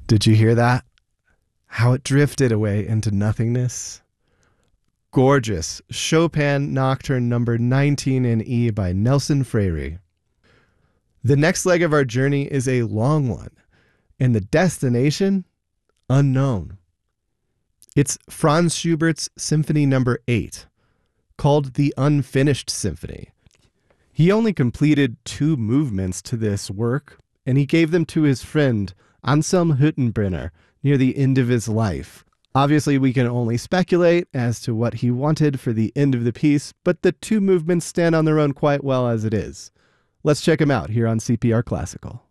Did you hear that? How it drifted away into nothingness? Gorgeous Chopin Nocturne number 19 in E by Nelson Freire. The next leg of our journey is a long one, and the destination, unknown. It's Franz Schubert's Symphony number 8, called the Unfinished Symphony. He only completed 2 movements to this work, and he gave them to his friend Anselm Hüttenbrenner near the end of his life. Obviously, we can only speculate as to what he wanted for the end of the piece, but the 2 movements stand on their own quite well as it is. Let's check them out here on CPR Classical.